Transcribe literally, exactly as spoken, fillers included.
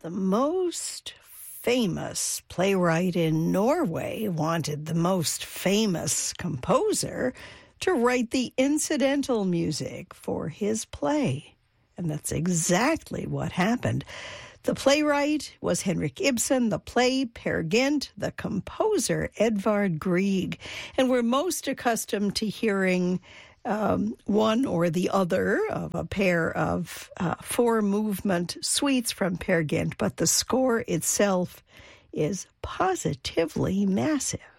The most famous playwright in Norway wanted the most famous composer to write the incidental music for his play. And that's exactly what happened. The playwright was Henrik Ibsen, the play Peer Gynt, the composer Edvard Grieg. And we're most accustomed to hearing um, one or the other of a pair of uh, four-movement suites from Peer Gynt, but the score itself is positively massive.